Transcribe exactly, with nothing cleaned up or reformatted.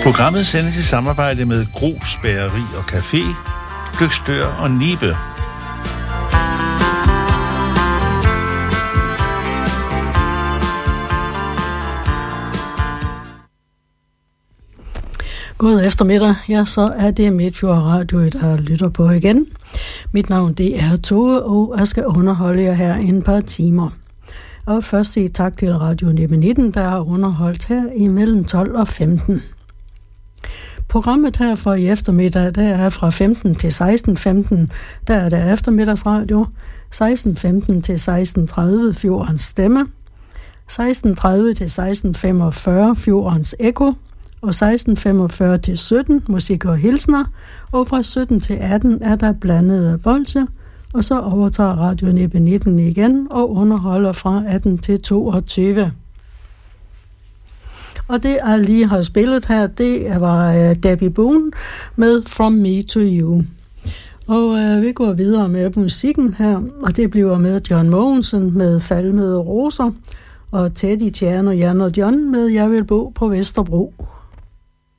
Programmet sendes i samarbejde med Grus Bageri og Café, Gløgstør og Nibe. God eftermiddag. Ja, så er det Midtfjord Radio, der lytter på igen. Mit navn det er Tove, og jeg skal underholde jer her en par timer. Og først sige tak til Radio nitten, der har underholdt her imellem tolv og femten. Programmet her for i eftermiddag, der er fra femten til seksten femten, der er der eftermiddagsradio. seksten femten til seksten tredive Fjordens Stemme. seksten tredive til seksten femogfyrre Fjordens Ekko. Og seksten femogfyrre til sytten musik og hilsner, og fra sytten til atten er der blandede bolsjer, og så overtager Radio nitten igen og underholder fra atten til toogtyve. Og det jeg lige har spillet her, det var uh, Debbie Boone med From Me to You. Og uh, vi går videre med musikken her, og det bliver med John Mogensen med Falmede Roser, og Teddy, Tjern og Jan og John med Jeg vil bo på Vesterbro.